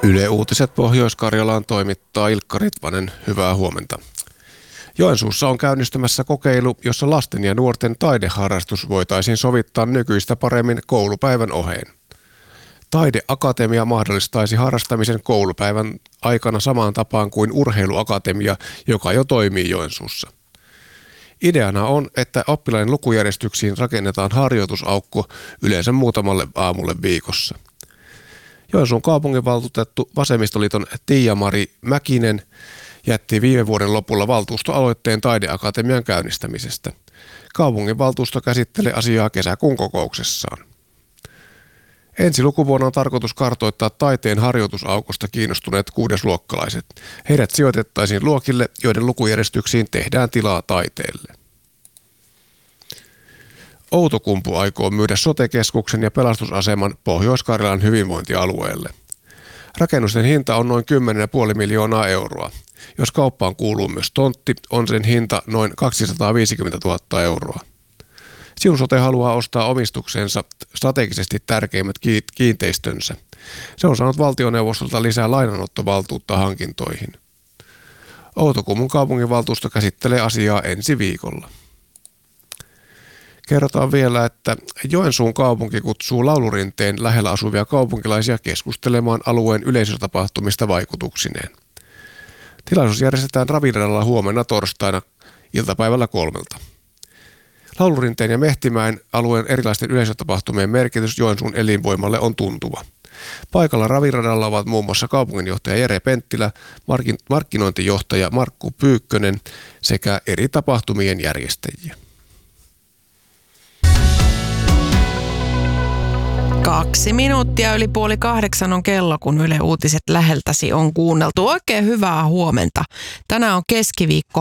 Yle Uutiset Pohjois-Karjalaan toimittaa Ilkka Ritvanen. Hyvää huomenta. Joensuussa on käynnistymässä kokeilu, jossa lasten ja nuorten taideharrastus voitaisiin sovittaa nykyistä paremmin koulupäivän oheen. Taideakatemia mahdollistaisi harrastamisen koulupäivän aikana samaan tapaan kuin urheiluakatemia, joka jo toimii Joensuussa. Ideana on, että oppilaiden lukujärjestyksiin rakennetaan harjoitusaukko yleensä muutamalle aamulle viikossa. Joensuun kaupunginvaltuutettu Vasemmistoliiton Tiia-Mari Mäkinen jätti viime vuoden lopulla valtuustoaloitteen taideakatemian käynnistämisestä. Kaupunginvaltuusto käsittelee asiaa kesäkuun kokouksessaan. Ensi lukuvuonna on tarkoitus kartoittaa taiteen harjoitusaukosta kiinnostuneet 6-luokkalaiset. Heidät sijoitettaisiin luokille, joiden lukujärjestyksiin tehdään tilaa taiteelle. Outokumpu aikoo myydä sote-keskuksen ja pelastusaseman Pohjois-Karjalan hyvinvointialueelle. Rakennusten hinta on noin 10,5 miljoonaa euroa. Jos kauppaan kuuluu myös tontti, on sen hinta noin 250 000 euroa. Siun Sote haluaa ostaa omistuksensa strategisesti tärkeimmät kiinteistönsä. Se on saanut valtioneuvostolta lisää lainanottovaltuutta hankintoihin. Outokummun kaupunginvaltuusto käsittelee asiaa ensi viikolla. Kerrotaan vielä, että Joensuun kaupunki kutsuu Laulurinteen lähellä asuvia kaupunkilaisia keskustelemaan alueen yleisötapahtumista vaikutuksineen. Tilaisuus järjestetään Raviradalla huomenna torstaina iltapäivällä 3. Laulurinteen ja Mehtimäen alueen erilaisten yleisötapahtumien merkitys Joensuun elinvoimalle on tuntuva. Paikalla Raviradalla ovat muun muassa kaupunginjohtaja Jere Penttilä, markkinointijohtaja Markku Pyykkönen sekä eri tapahtumien järjestäjiä. 2 minuuttia yli 7:30 on kello, kun Yle Uutiset läheltäsi on kuunneltu. Oikein hyvää huomenta. Tänään on keskiviikko